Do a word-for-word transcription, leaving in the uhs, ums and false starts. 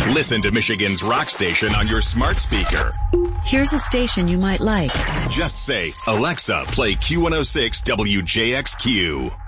Listen to Michigan's rock station on your smart speaker. Here's a station you might like. Just say, Alexa, play Q one oh six W J X Q.